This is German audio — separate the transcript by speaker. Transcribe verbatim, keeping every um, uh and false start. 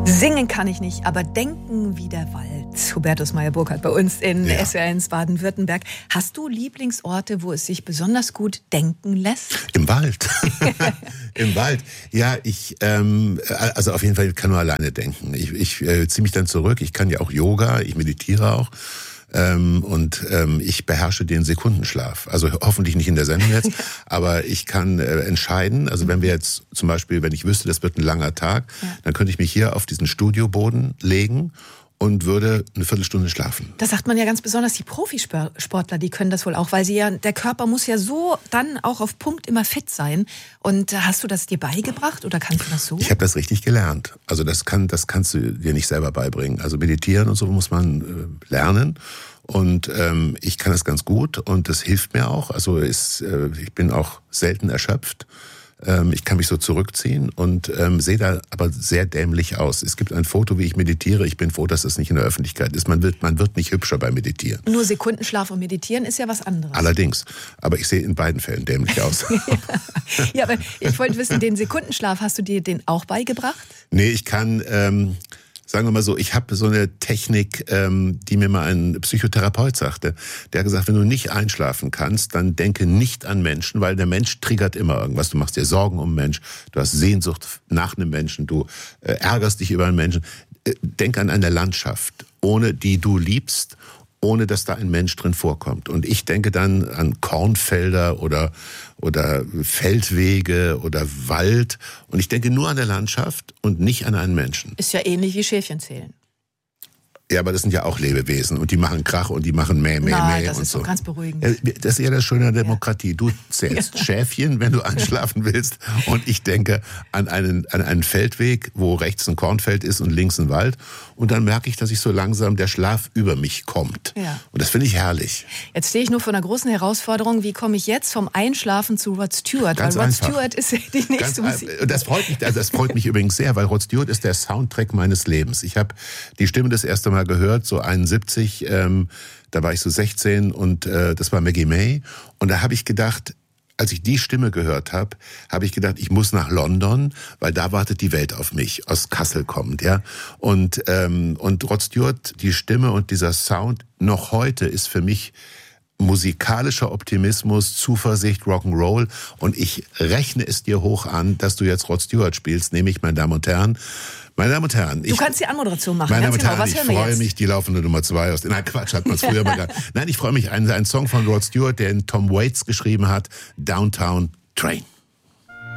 Speaker 1: Singen kann ich nicht, aber denken wie der Wald. Hubertus Meyer-Burkhardt bei uns in ja. S W R eins Baden-Württemberg. Hast du Lieblingsorte, wo es sich besonders gut denken lässt?
Speaker 2: Im Wald. Im Wald. Ja, ich, ähm, also auf jeden Fall kann nur alleine denken. Ich, ich äh, ziehe mich dann zurück. Ich kann ja auch Yoga, ich meditiere auch. Ähm, und ähm, ich beherrsche den Sekundenschlaf. Also hoffentlich nicht in der Sendung jetzt, aber ich kann äh, entscheiden, also wenn wir jetzt zum Beispiel, wenn ich wüsste, das wird ein langer Tag, ja. dann könnte ich mich hier auf diesen Studioboden legen und würde eine Viertelstunde schlafen.
Speaker 1: Das sagt man ja ganz besonders, die Profisportler, die können das wohl auch, weil sie ja, der Körper muss ja so dann auch auf Punkt immer fit sein. Und hast du das dir beigebracht oder kannst du das so?
Speaker 2: Ich habe das richtig gelernt. Also das kann, das kannst du dir nicht selber beibringen. Also meditieren und so muss man äh, lernen. Und ähm, ich kann das ganz gut und das hilft mir auch. Also ist, äh, ich bin auch selten erschöpft. Ich kann mich so zurückziehen und ähm, sehe da aber sehr dämlich aus. Es gibt ein Foto, wie ich meditiere. Ich bin froh, dass das nicht in der Öffentlichkeit ist. Man wird, man wird nicht hübscher beim Meditieren.
Speaker 1: Nur Sekundenschlaf und Meditieren ist ja was anderes.
Speaker 2: Allerdings. Aber ich sehe in beiden Fällen dämlich aus.
Speaker 1: ja. ja, aber ich wollte wissen, den Sekundenschlaf, hast du dir den auch beigebracht?
Speaker 2: Nee, ich kann... Ähm, Sagen wir mal so, ich habe so eine Technik, ähm, die mir mal ein Psychotherapeut sagte. Der hat gesagt, wenn du nicht einschlafen kannst, dann denke nicht an Menschen, weil der Mensch triggert immer irgendwas. Du machst dir Sorgen um einen Menschen, du hast Sehnsucht nach einem Menschen, du äh, ärgerst dich über einen Menschen. Äh, denk an eine Landschaft, ohne die du liebst, ohne dass da ein Mensch drin vorkommt. Und ich denke dann an Kornfelder oder oder Feldwege oder Wald. Und ich denke nur an der Landschaft und nicht an einen Menschen.
Speaker 1: Ist ja ähnlich wie Schäfchen zählen.
Speaker 2: Ja, aber das sind ja auch Lebewesen und die machen Krach und die machen Mäh, Mäh,
Speaker 1: Nein,
Speaker 2: Mäh
Speaker 1: das
Speaker 2: und
Speaker 1: ist
Speaker 2: so.
Speaker 1: doch ganz beruhigend.
Speaker 2: Das ist ja das Schöne an der Demokratie. Du zählst ja. Schäfchen, wenn du einschlafen willst, und ich denke an einen, an einen Feldweg, wo rechts ein Kornfeld ist und links ein Wald. Und dann merke ich, dass ich so langsam der Schlaf über mich kommt. Ja. Und das finde ich herrlich.
Speaker 1: Jetzt stehe ich nur vor einer großen Herausforderung. Wie komme ich jetzt vom Einschlafen zu Rod Stewart?
Speaker 2: Ganz
Speaker 1: weil Rod
Speaker 2: einfach.
Speaker 1: Stewart ist die nächste
Speaker 2: Ganz,
Speaker 1: Musik.
Speaker 2: Das freut mich, also das freut mich übrigens sehr, weil Rod Stewart ist der Soundtrack meines Lebens. Ich habe die Stimme das erste Mal gehört, so einundsiebzig, ähm, da war ich so sechzehn und äh, das war Maggie May. Und da habe ich gedacht, als ich die Stimme gehört habe, habe ich gedacht, ich muss nach London, weil da wartet die Welt auf mich, aus Kassel kommend, ja. Und ähm, und Rod Stewart, die Stimme und dieser Sound noch heute ist für mich musikalischer Optimismus, Zuversicht, Rock'n'Roll. Und ich rechne es dir hoch an, dass du jetzt Rod Stewart spielst, nämlich, meine Damen und Herren, meine Damen und Herren.
Speaker 1: Du ich, kannst die Anmoderation machen,
Speaker 2: meine
Speaker 1: ganz
Speaker 2: Damen und
Speaker 1: genau.
Speaker 2: Herren,
Speaker 1: Was
Speaker 2: ich freue mich, die laufende Nummer zwei aus... Nein, Quatsch, hat man es früher mal gehabt. Nein, ich freue mich, ein, ein Song von Rod Stewart, der Tom Waits geschrieben hat, Downtown Train.